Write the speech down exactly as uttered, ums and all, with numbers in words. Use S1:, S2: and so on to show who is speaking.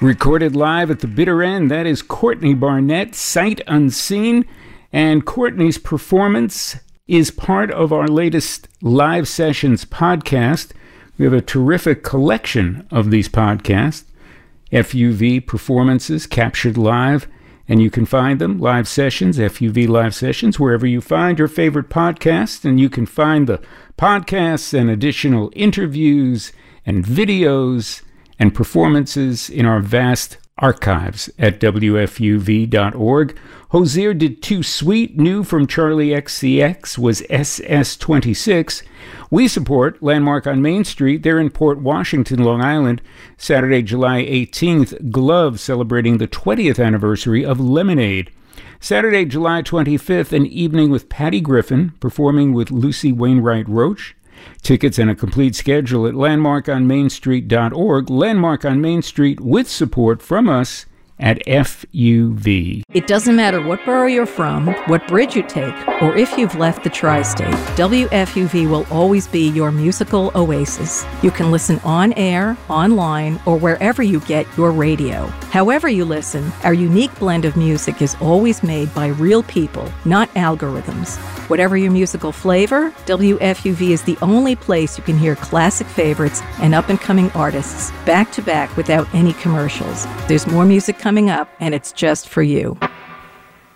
S1: Recorded live at the bitter end, that is Courtney Barnett, Sight Unseen. And Courtney's performance is part of our latest Live Sessions podcast. We have a terrific collection of these podcasts, F U V performances captured live, and you can find them, Live Sessions, F U V Live Sessions, wherever you find your favorite podcast, and you can find the podcasts and additional interviews and videos and performances in our vast archives at W F U V dot org. Hozier did Too Sweet. New from Charlie X C X was S S twenty-six. We support Landmark on Main Street. They're in Port Washington, Long Island. Saturday, July eighteenth, Glove, celebrating the twentieth anniversary of Lemonade. Saturday, July twenty-fifth, an evening with Patty Griffin, performing with Lucy Wainwright Roach. Tickets and a complete schedule at landmark on main street dot org. Landmark on Main Street with support from us at F U V.
S2: It doesn't matter what borough you're from, what bridge you take, or if you've left the tri-state, W F U V will always be your musical oasis. You can listen on air, online, or wherever you get your radio. However you listen, our unique blend of music is always made by real people, not algorithms. Whatever your musical flavor, W F U V is the only place you can hear classic favorites and up-and-coming artists back to back without any commercials. There's more music coming up, and it's just for you.